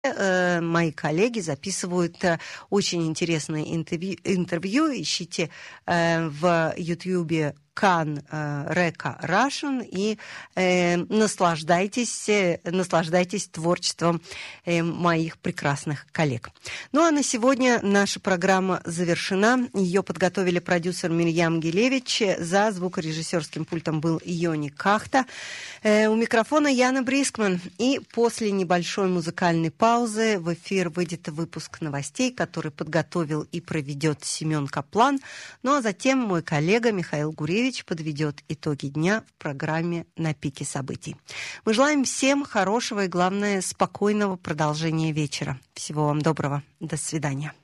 мои коллеги записывают очень интересные интервью. Ищите в YouTube Khan Reka Russian и наслаждайтесь творчеством моих прекрасных коллег. Ну а на сегодня наша программа завершена. Ее подготовили продюсер Мирьям Гилевич. За звукорежиссерским пультом был Йони Кахта. У микрофона Яна Брискман. И после небольшой музыкальной паузы в эфир выйдет выпуск новостей, который подготовил и проведет Семен Каплан. Ну а затем мой коллега Михаил Гуревич подведет итоги дня в программе «На пике событий». Мы желаем всем хорошего и, главное, спокойного продолжения вечера. Всего вам доброго. До свидания.